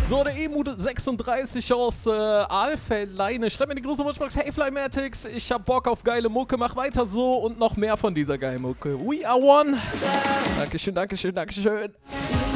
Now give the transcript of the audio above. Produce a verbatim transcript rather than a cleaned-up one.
So, der Emu sechsunddreißig aus äh, Aalfeld-Leine. Schreib mir die große Wunschbox. Hey Flymatics, ich hab Bock auf geile Mucke. Mach weiter so und noch mehr von dieser geilen Mucke. We are one. Dankeschön, Dankeschön, Dankeschön.